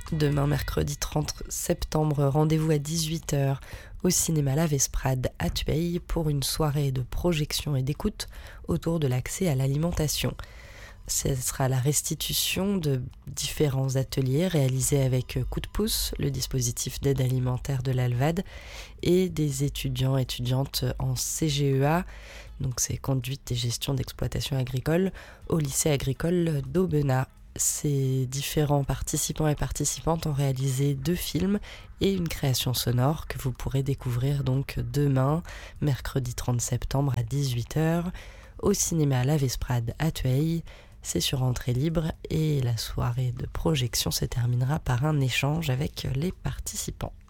Demain, mercredi 30 septembre, rendez-vous à 18h au cinéma La Vesprade à Tueil pour une soirée de projection et d'écoute autour de l'accès à l'alimentation. Ce sera la restitution de différents ateliers réalisés avec Coup de pouce, le dispositif d'aide alimentaire de l'Alvad, et des étudiants et étudiantes en CGEA, donc c'est conduite et gestion d'exploitation agricole, au lycée agricole d'Aubenas. Ces différents participants et participantes ont réalisé 2 films et une création sonore que vous pourrez découvrir donc demain, mercredi 30 septembre à 18h, au cinéma La Vesprade à Tueil. C'est sur entrée libre et la soirée de projection se terminera par un échange avec les participants.